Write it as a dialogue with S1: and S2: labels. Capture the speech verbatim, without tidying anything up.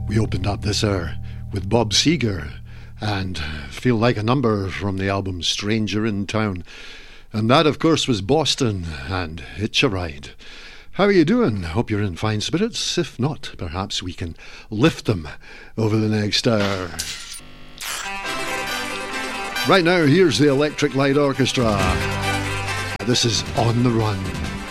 S1: We opened up this hour with Bob Seger and Feel Like a Number from the album Stranger in Town. And that, of course, was Boston and Hitch a Ride. How are you doing? Hope you're in fine spirits. If not, perhaps we can lift them over the next hour. Right now, here's the Electric Light Orchestra. This is On the Run.